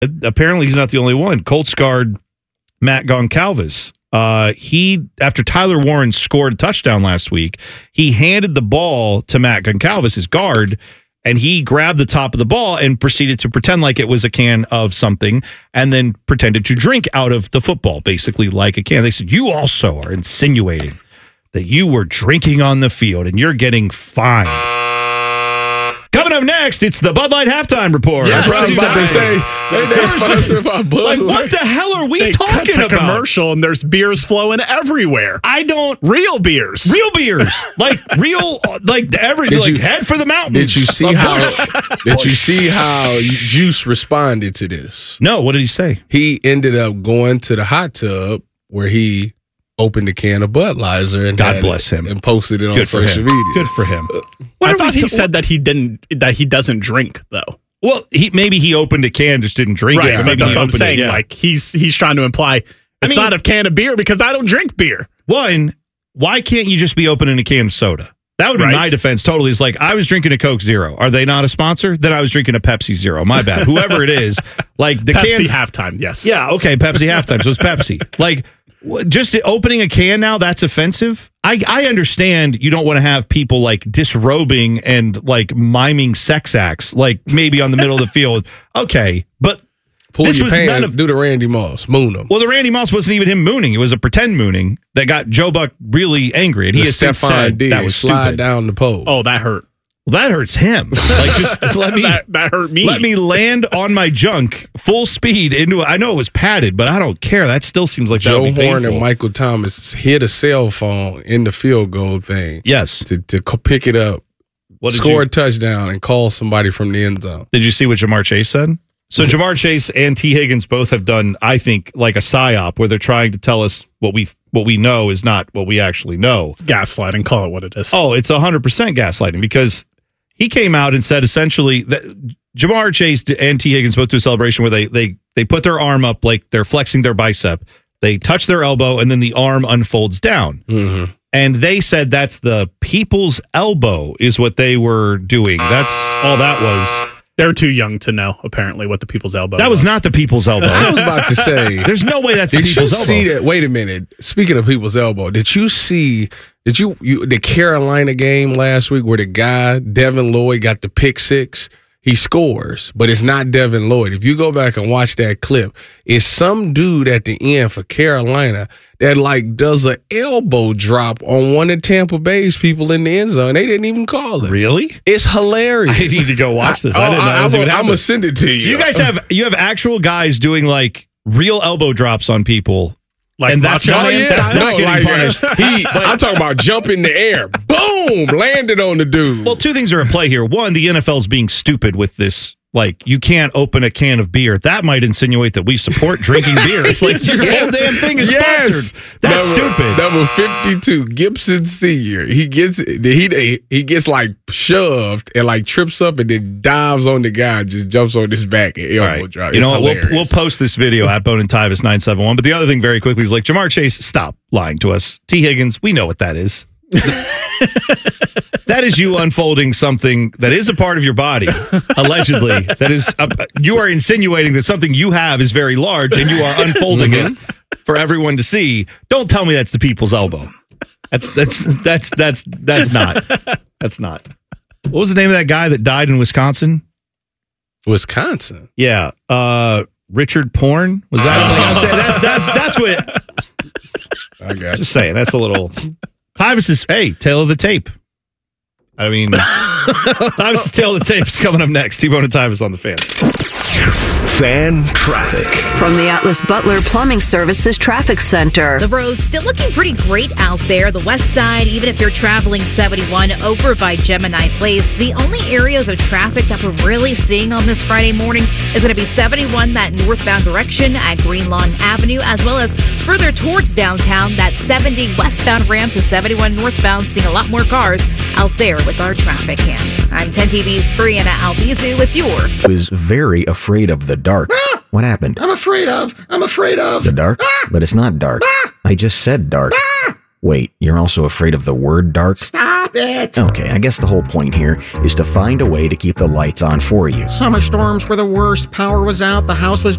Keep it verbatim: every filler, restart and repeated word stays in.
apparently he's not the only one. Colts guard Matt Goncalves. Uh, he, after Tyler Warren scored a touchdown last week, he handed the ball to Matt Goncalves, his guard, and he grabbed the top of the ball and proceeded to pretend like it was a can of something and then pretended to drink out of the football, basically like a can. They said, you also are insinuating that you were drinking on the field and you're getting fined. Coming up next, it's the Bud Light Halftime Report. Yes, that's what they say. They're sponsored by Bud Like, Light. what the hell are we they talking cut to about? Commercial and there's beers flowing everywhere. I don't. Real beers. Real beers. Like real, like everything. Like you- head for the mountains. Did you see Of how? course. Did you see how Juice responded to this? No, what did he say? He ended up going to the hot tub where he opened a can of Budweiser and God had bless it him. and posted it on Good for social him. media. Good for him. I are thought we he ta- said that he didn't that he doesn't drink though. Well, he maybe he opened a can, just didn't drink Right, it. but Maybe that's he what I'm opened saying. It, yeah. Like he's he's trying to imply it's I mean- not a can of beer because I don't drink beer. One, why can't you just be opening a can of soda? That would be Right. my defense. Totally, is like I was drinking a Coke Zero. Are they not a sponsor? Then I was drinking a Pepsi Zero. My bad. Whoever it is, like the Pepsi cans. halftime, yes. Yeah, okay, Pepsi halftime. So it's Pepsi. Like, w- just opening a can now, that's offensive. I, I understand you don't want to have people like disrobing and like miming sex acts, like maybe on the middle of the field. Okay, but Pull this your was pants, none of. do the Randy Moss, moon him. Well, the Randy Moss wasn't even him mooning. It was a pretend mooning that got Joe Buck really angry. And he the has since Stephon said Diggs that was slide stupid. down the pole. Oh, that hurt. Well, that hurts him. Like, just let me. that, that hurt me. Let me land on my junk full speed into it. I know it was padded, but I don't care. That still seems like that Joe would be Horn painful. and Michael Thomas hit a cell phone in the field goal thing Yes. to, to co- pick it up, What did score you- a touchdown, and call somebody from the end zone. Did you see what Jamar Chase said? So Jamar Chase and T. Higgins both have done, I think, like a psyop where they're trying to tell us what we what we know is not what we actually know. gaslighting, call it what it is. Oh, it's one hundred percent gaslighting because he came out and said essentially that Jamar Chase and T. Higgins both do a celebration where they they they put their arm up like they're flexing their bicep. They touch their elbow and then the arm unfolds down. Mm-hmm. And they said that's the people's elbow is what they were doing. That's all that was. They're too young to know, apparently, what the people's elbow That was not the people's elbow. I was about to say, There's no way that's the did you people's elbow. see that? Wait a minute. Speaking of people's elbow, did you see? Did you, you the Carolina game last week where the guy Devin Lloyd got the pick six? He scores, but it's not Devin Lloyd. If you go back and watch that clip, it's some dude at the end for Carolina that like does an elbow drop on one of Tampa Bay's people in the end zone. They didn't even call it. Really? It's hilarious. I need to go watch this. I, I, didn't know that was even am gonna happening. send it to you. So you guys have you have actual guys doing like real elbow drops on people. Like and that's Macho not, Man that's style? not No, getting like, uh, punished. He, I'm talking about jump in the air. Boom! Landed on the dude. Well, two things are at play here. One, the N F L is being stupid with this. Like, you can't open a can of beer. That might insinuate that we support drinking beer. It's like your whole damn thing is sponsored. That's number, stupid. Number fifty-two, Gibson Senior. He gets he he gets like shoved and like trips up and then dives on the guy, and just jumps on his back and elbow All right. drop. You It's know what? We'll, hilarious. we'll post this video at Bone and Tyvis nine seven one. But the other thing very quickly is like, Jamar Chase, stop lying to us. T. Higgins, we know what that is. That is you unfolding something that is a part of your body, allegedly. That is, uh, you are insinuating that something you have is very large and you are unfolding it for everyone to see. Don't tell me that's the people's elbow. That's that's that's that's that's not. That's not. What was the name of that guy that died in Wisconsin? Wisconsin. Yeah, uh, Richard Porn. Was that? Like I'm saying? That's that's that's what. I got Just saying. That's a little. Tyvis is hey, tail of the tape. I mean, Tyvis' tail of the tape is coming up next. T-Bone and Tyvis on the Fan. Fan traffic. From the Atlas Butler Plumbing Services Traffic Center. The road's still looking pretty great out there. The west side, even if you're traveling seventy-one over by Gemini Place, the only areas of traffic that we're really seeing on this Friday morning is going to be seventy-one, that northbound direction at Green Lawn Avenue, as well as further towards downtown, that seventy westbound ramp to seventy-one northbound, seeing a lot more cars out there with our traffic cams. I'm ten T V's Brianna Albizu with your... I was very afraid of the dark. Ah! What happened? I'm afraid of. I'm afraid of. The dark? Ah! But it's not dark. Ah! I just said dark. Ah! Wait, you're also afraid of the word dark? Stop it. Okay, I guess the whole point here is to find a way to keep the lights on for you. Summer storms were the worst. Power was out. The house was